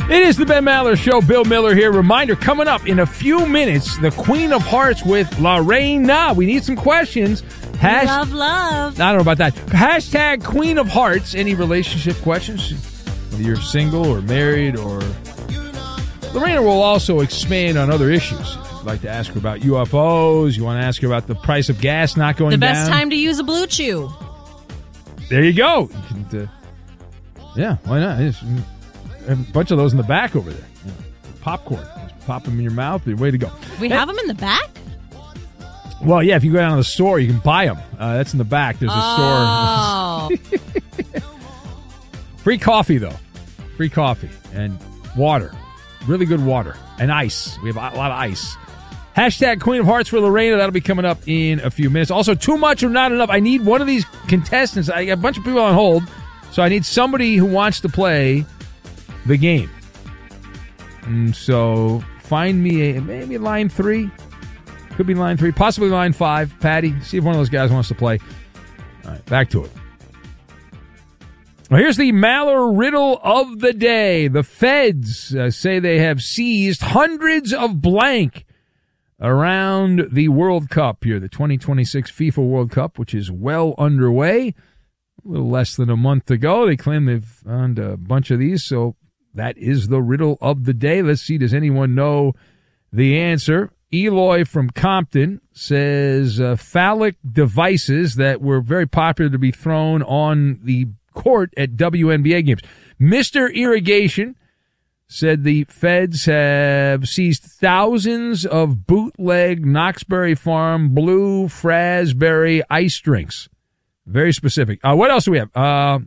It is the Ben Maller Show. Bill Miller here. Reminder, coming up in a few minutes, the Queen of Hearts with Lorena. We need some questions. Love. I don't know about that. Hashtag Queen of Hearts. Any relationship questions? Whether you're single or married or... Lorena will also expand on other issues. If you'd like to ask her about UFOs, you want to ask her about the price of gas not going down. The best time to use a Blue Chew. There you go. Yeah, why not? There's a bunch of those in the back over there. Yeah. Popcorn. Just pop them in your mouth. Way to go. We have them in the back? Well, yeah, if you go down to the store, you can buy them. That's in the back. There's a store. Free coffee, though. Free coffee and water. Really good water. And ice. We have a lot of ice. Hashtag Queen of Hearts for Lorena. That'll be coming up in a few minutes. Also, too much or not enough. I need one of these contestants. I got a bunch of people on hold, so I need somebody who wants to play the game. And so find me maybe line 3. Could be line 3. Possibly line 5. Patty, see if one of those guys wants to play. All right, back to it. Well, here's the Maller riddle of the day. The feds say they have seized hundreds of blank around the World Cup here, the 2026 FIFA World Cup, which is well underway. A little less than a month ago. They claim they've found a bunch of these, so that is the riddle of the day. Let's see, does anyone know the answer? Eloy from Compton says phallic devices that were very popular to be thrown on the court at WNBA games. Mr. Irrigation said the feds have seized thousands of bootleg Knoxberry Farm blue Frasberry ice drinks. Very specific. What else do we have?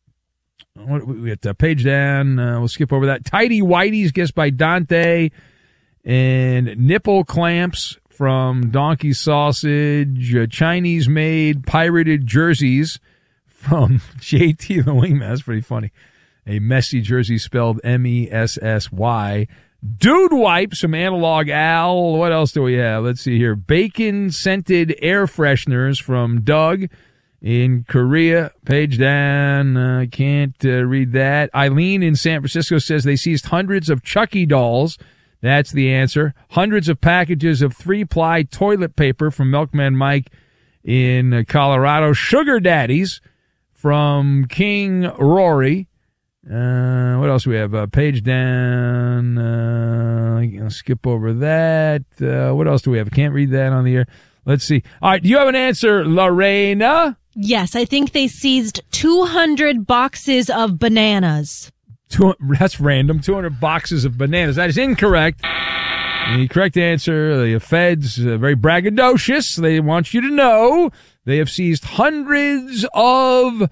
We got the page down. We'll skip over that. Tidy Whitey's, guessed by Dante. And nipple clamps from Donkey Sausage. Chinese-made pirated jerseys from JT the Wingman. That's pretty funny. A messy jersey spelled Messy. Dude wipes from Analog Al. What else do we have? Let's see here. Bacon-scented air fresheners from Doug in Korea. Page down. I can't read that. Eileen in San Francisco says they seized hundreds of Chucky dolls. That's the answer. Hundreds of packages of 3-ply toilet paper from Milkman Mike in Colorado. Sugar daddies from King Rory. What else do we have? Page down. I'll skip over that. What else do we have? I can't read that on the air. Let's see. All right, do you have an answer, Lorena? Yes, I think they seized 200 boxes of bananas. That's random. 200 boxes of bananas. That is incorrect. The correct answer, the feds, very braggadocious. They want you to know they have seized hundreds of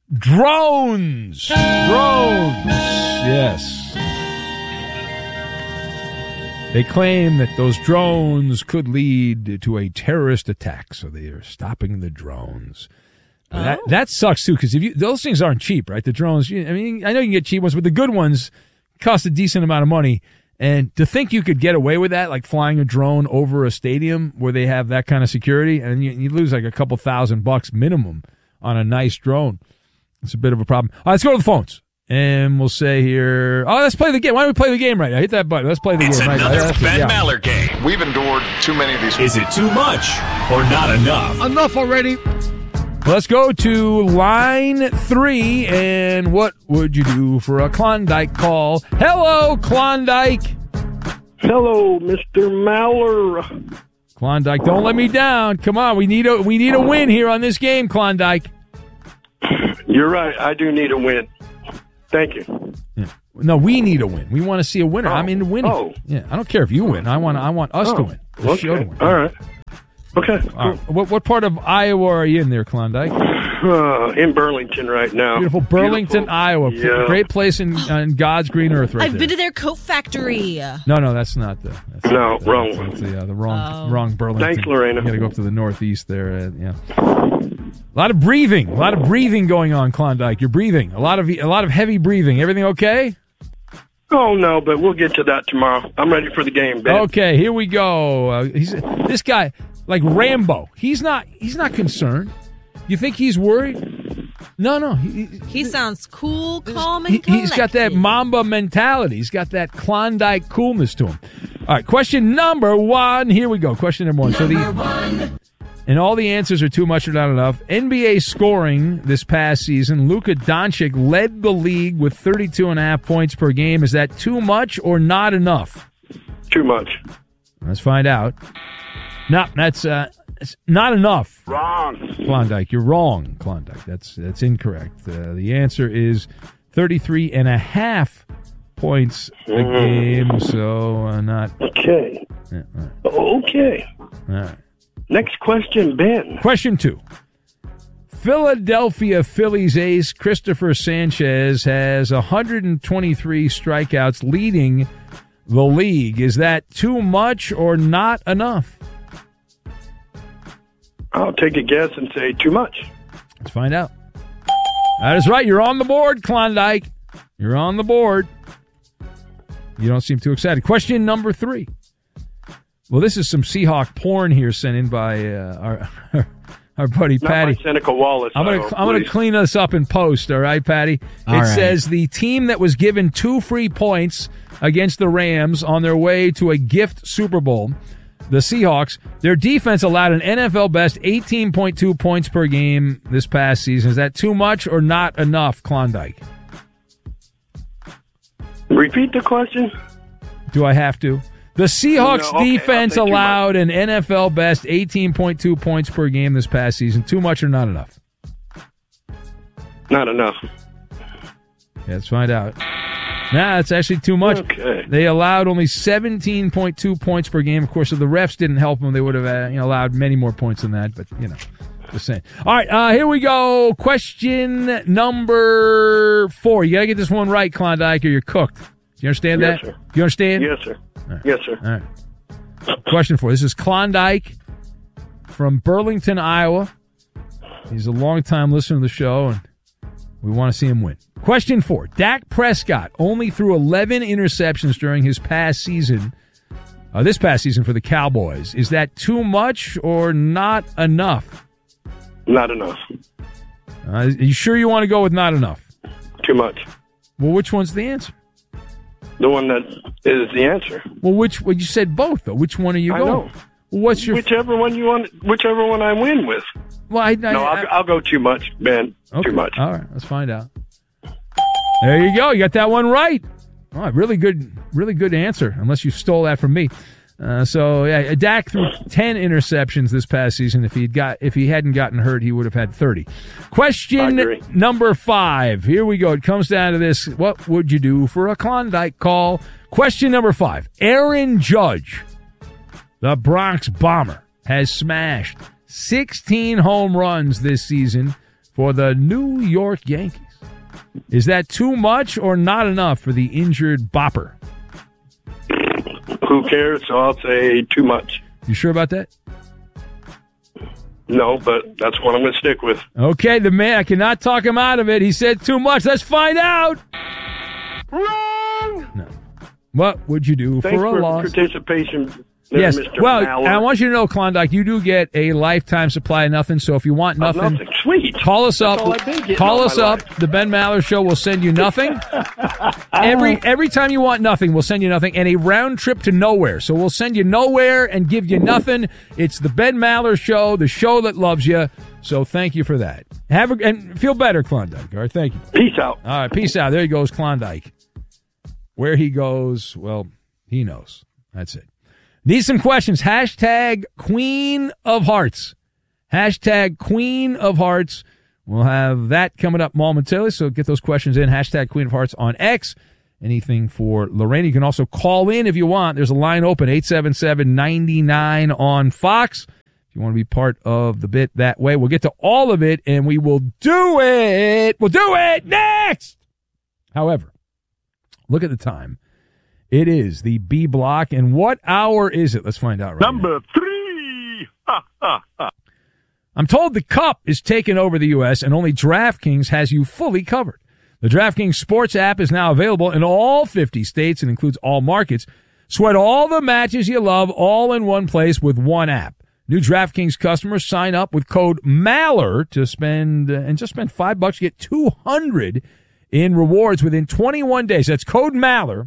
drones. Yes. They claim that those drones could lead to a terrorist attack, so they are stopping the drones. That sucks, too, because those things aren't cheap, right? The drones, I mean, I know you can get cheap ones, but the good ones cost a decent amount of money. And to think you could get away with that, like flying a drone over a stadium where they have that kind of security, and you lose like a couple $1,000 minimum on a nice drone. It's a bit of a problem. All right, let's go to the phones. And we'll say here, let's play the game. Why don't we play the game right now? Hit that button. Let's play the game right now. It's another Ben Maller game. We've endured too many of these. Is it too much or not enough? Enough already. Let's go to line 3, and what would you do for a Klondike call? Hello, Klondike. Hello, Mr. Maller. Klondike, don't let me down. Come on, we need a win here on this game, Klondike. You're right. I do need a win. Thank you. Yeah. No, we need a win. We want to see a winner. I'm into winning. Oh. Yeah, I don't care if you win. I want us to win. The show to win. All right. Okay. Cool. What part of Iowa are you in there, Klondike? In Burlington right now. Beautiful Burlington, Iowa. Yeah. Great place on God's green earth right I've been to their coat factory. No, that's not the... wrong one. That's the wrong Burlington. Thanks, Lorena. You got to go up to the northeast there. Yeah. A lot of breathing going on, Klondike. You're breathing. A lot of heavy breathing. Everything okay? Oh, no, but we'll get to that tomorrow. I'm ready for the game, Ben. Okay, here we go. This guy... Like Rambo, he's not concerned. You think he's worried? No. He sounds cool, calm, and He's got that collected. Mamba mentality. He's got that Klondike coolness to him. All right, question number 1. Here we go. Question number 1. And all the answers are too much or not enough. NBA scoring this past season, Luka Doncic led the league with 32.5 points per game. Is that too much or not enough? Too much. Let's find out. No, that's it's not enough. Wrong. Klondike, you're wrong, Klondike. That's incorrect. The answer is 33.5 points a game, so not... Okay. Yeah, all right. Okay. All right. Next question, Ben. Question 2. Philadelphia Phillies ace Christopher Sanchez has 123 strikeouts, leading the league. Is that too much or not enough? I'll take a guess and say too much. Let's find out. That is right. You're on the board, Klondike. You're on the board. You don't seem too excited. Question number 3. Well, this is some Seahawk porn here sent in by our buddy Patty. Not by Seneca Wallace. I'm gonna clean this up in post, all right, Patty? All right. Says the team that was given 2 free points against the Rams on their way to a gift Super Bowl, the Seahawks, their defense allowed an NFL best 18.2 points per game this past season. Is that too much or not enough, Klondike? Repeat the question. Do I have to? The Seahawks No, okay, defense I'll say too allowed an NFL best 18.2 points per game this past season. Too much or not enough? Not enough. Yeah, let's find out. Nah, it's actually too much. Okay. They allowed only 17.2 points per game. Of course, if the refs didn't help them, they would have allowed many more points than that. But, just saying. All right, here we go. Question number 4. You got to get this one right, Klondike, or you're cooked. Do you understand Yes, that? sir. You understand? Yes, sir. Right. Yes, sir. All right. Question 4. This is Klondike from Burlington, Iowa. He's a longtime listener to the show, and we want to see him win. Question 4. Dak Prescott only threw 11 interceptions during his past season, this past season for the Cowboys. Is that too much or not enough? Not enough. Are you sure you want to go with not enough? Too much. Well, which one's the answer? The one that is the answer. Well, you said both, though. Which one are you I going? know. Well, what's your... Whichever one you want, whichever one I win with. Well, I'll go too much, Ben. Okay. Too much. All right, let's find out. There you go. You got that one right. All right, really good answer, unless you stole that from me. Dak threw 10 interceptions this past season. If he hadn't gotten hurt, he would have had 30. Question number 5. Here we go. It comes down to this. What would you do for a Klondike call? Question number 5. Aaron Judge, the Bronx Bomber, has smashed 16 home runs this season for the New York Yankees. Is that too much or not enough for the injured Bopper? Who cares? So I'll say too much. You sure about that? No, but that's what I'm going to stick with. Okay, the man, I cannot talk him out of it. He said too much. Let's find out. Wrong! No. What would you do Thanks for a loss? Participation. There, Yes. Mr. Well, Mallard. I want you to know, Klondike, you do get a lifetime supply of nothing. So if you want nothing, Sweet. call us That's up. all I've been getting Call all us my up. life. The Ben Maller Show will send you nothing. Every time you want nothing, we'll send you nothing, and a round trip to nowhere. So we'll send you nowhere and give you nothing. It's the Ben Maller Show, the show that loves you. So thank you for that. And feel better, Klondike. All right, thank you. Peace out. All right, peace out. There he goes, Klondike. Where he goes, well, he knows. That's it. Need some questions. Hashtag Queen of Hearts. Hashtag Queen of Hearts. We'll have that coming up momentarily, so get those questions in. Hashtag Queen of Hearts on X. Anything for Lorraine. You can also call in if you want. There's a line open, 877-99 on Fox. If you want to be part of the bit that way, we'll get to all of it, and we will do it. We'll do it next. However, look at the time. It is the B block, and what hour is it? Let's find out right Number 3. I'm told the Cup is taking over the U.S., and only DraftKings has you fully covered. The DraftKings Sports app is now available in all 50 states and includes all markets. Sweat all the matches you love all in one place with one app. New DraftKings customers sign up with code MALLER to spend $5, get $200 in rewards within 21 days. That's code MALLER,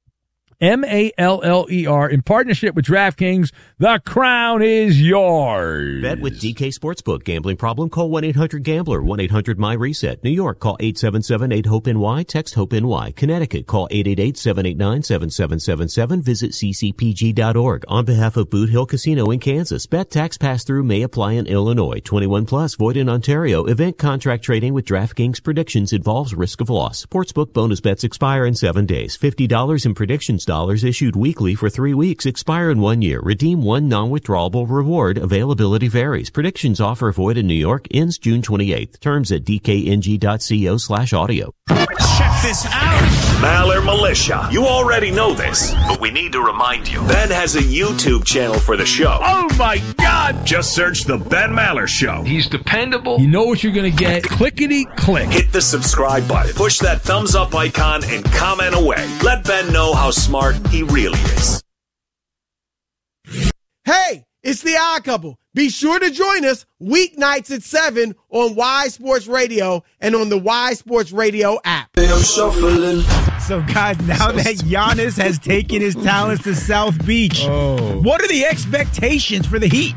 MALLER, in partnership with DraftKings. The crown is yours. Bet with DK Sportsbook. Gambling problem? Call 1-800-GAMBLER. 1-800-MY-RESET. New York, call 877-8-HOPE-NY. Text HOPE-NY. Connecticut, call 888-789-7777. Visit ccpg.org. On behalf of Boot Hill Casino in Kansas, bet tax pass-through may apply in Illinois. 21 plus, void in Ontario. Event contract trading with DraftKings predictions involves risk of loss. Sportsbook bonus bets expire in 7 days. $50 in predictions dollars issued weekly for 3 weeks. Expire in 1 year. Redeem one non-withdrawable reward. Availability varies. Predictions offer void in New York. Ends June 28th. Terms at dkng.co/audio. Check this out. Maller Militia. You already know this, but we need to remind you. Ben has a YouTube channel for the show. Oh, my God. Just search The Ben Maller Show. He's dependable. You know what you're going to get. Clickety-click. Hit the subscribe button. Push that thumbs up icon and comment away. Let Ben know how smart he really is. Hey, it's the Odd Couple. Be sure to join us weeknights at 7 on Y Sports Radio and on the Y Sports Radio app. So, guys, now that Giannis has taken his talents to South Beach, what are the expectations for the Heat?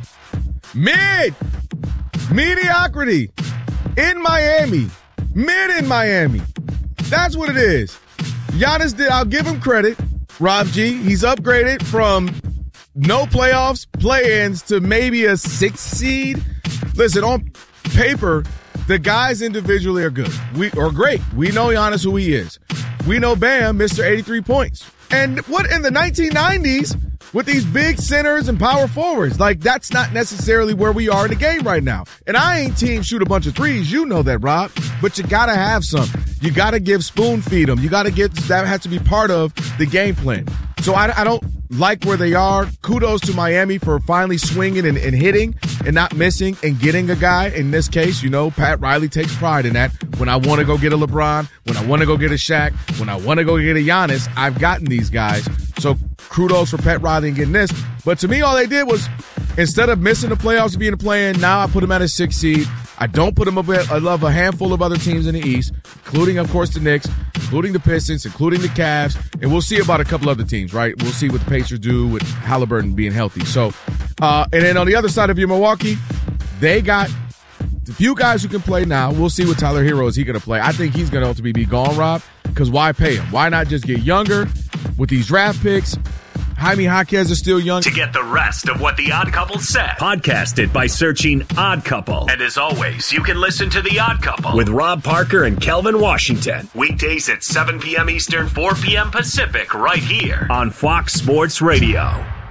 Mediocrity in Miami. Mid in Miami. That's what it is. Giannis did, I'll give him credit, Rob G. He's upgraded from no playoffs, play-ins to maybe a 6th seed. Listen, on paper, the guys individually are good. We are great. We know Giannis who he is. We know Bam, Mr. 83 points. And what in the 1990s with these big centers and power forwards, like that's not necessarily where we are in the game right now. And I ain't team shoot a bunch of threes. You know that, Rob. But you got to have some. You got to give spoon feed them. You got to get that has to be part of the game plan. So I don't like where they are. Kudos to Miami for finally swinging and hitting and not missing and getting a guy. In this case, you know, Pat Riley takes pride in that. When I want to go get a LeBron, when I want to go get a Shaq, when I want to go get a Giannis, I've gotten these guys. So kudos for Pat Riley and getting this. But to me, all they did was, instead of missing the playoffs and being a play-in, now I put them at a 6th seed. I don't put them above a handful of other teams in the East, including, of course, the Knicks, including the Pistons, including the Cavs, and we'll see about a couple other teams, right? We'll see what the Pacers do with Halliburton being healthy. So, and then on the other side of your Milwaukee, they got a few guys who can play now. We'll see what Tyler Hero is he going to play. I think he's going to ultimately be gone, Rob, because why pay him? Why not just get younger with these draft picks? Jaime Jaquez is still young. To get the rest of what The Odd Couple said, podcast it by searching Odd Couple. And as always, you can listen to The Odd Couple with Rob Parker and Kelvin Washington. Weekdays at 7 p.m. Eastern, 4 p.m. Pacific, right here on Fox Sports Radio.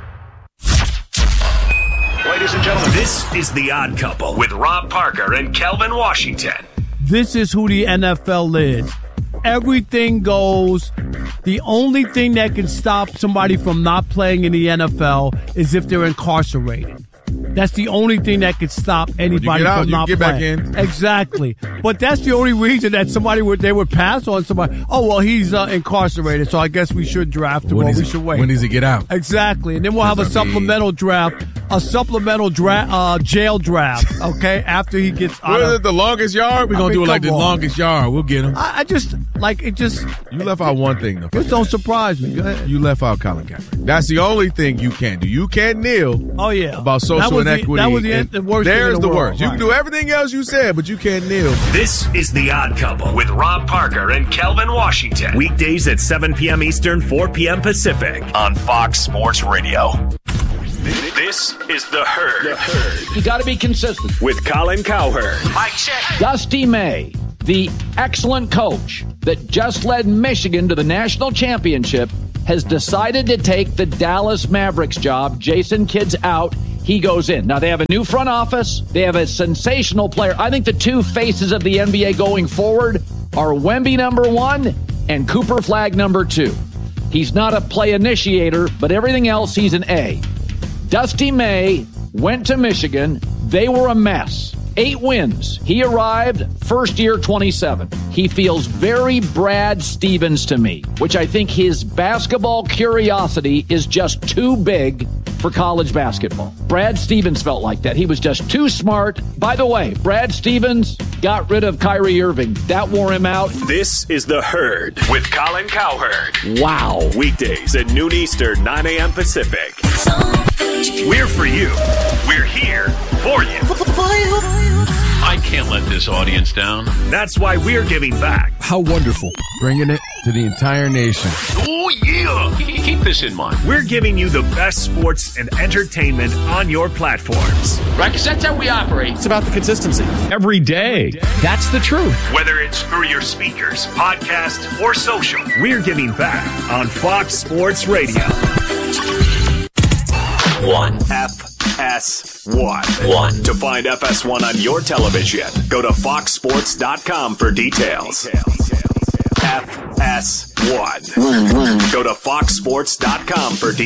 Ladies and gentlemen, this is The Odd Couple with Rob Parker and Kelvin Washington. This is who the NFL is. Everything goes. The only thing that can stop somebody from not playing in the NFL is if they're incarcerated. That's the only thing that could stop anybody from not playing. Back in. Exactly. But that's the only reason that they would pass on somebody. Oh, well, he's incarcerated, so I guess we should draft him or we should wait. When does he get out? Exactly. And then we'll have a supplemental draft, jail draft, okay, after he gets out of the longest yard? We're going to do it like the longest yard. We'll get him. You left out one thing, though. Just don't surprise me. Go ahead. You left out Colin Kaepernick. That's the only thing you can do. You can't kneel. Oh, yeah. About social inequity. That was the worst. There's the worst. Right. You can do everything else you said, but you can't kneel. This is The Odd Couple with Rob Parker and Kelvin Washington. Weekdays at 7 p.m. Eastern, 4 p.m. Pacific on Fox Sports Radio. This is The Herd. You got to be consistent. With Colin Cowherd. Mike check. Dusty May, the excellent coach that just led Michigan to the national championship, has decided to take the Dallas Mavericks job. Jason Kidd's out. He goes in. Now, they have a new front office. They have a sensational player. I think the two faces of the NBA going forward are Wemby, number 1, and Cooper Flagg, number 2. He's not a play initiator, but everything else, he's an A. Dusty May went to Michigan. They were a mess. 8 wins. He arrived first year 27. He feels very Brad Stevens to me, which I think his basketball curiosity is just too big for college basketball. Brad Stevens felt like that. He was just too smart. By the way, Brad Stevens got rid of Kyrie Irving. That wore him out. This is The Herd with Colin Cowherd. Wow. Weekdays at noon Eastern, 9 a.m. Pacific. We're for you. We're here for you. I can't let this audience down. That's why we're giving back. How wonderful. Bringing it to the entire nation. Oh, yeah. Keep this in mind. We're giving you the best sports and entertainment on your platforms. Right, because that's how we operate. It's about the consistency. Every day. That's the truth. Whether it's through your speakers, podcast, or social, we're giving back on Fox Sports Radio. FS1. To find FS1 on your television, go to foxsports.com for details. FS1. Go to foxsports.com for details.